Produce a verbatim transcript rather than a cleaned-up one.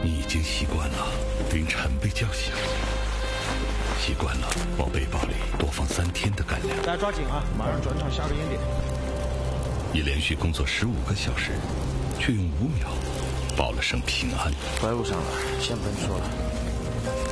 你已经习惯了凌晨被叫醒，习惯了往背包里多放三天的干粮。 大家抓紧啊！马上转场下个烟点。 你连续工作十五个小时，却用五秒报了声平安。 快路上了，先不说了。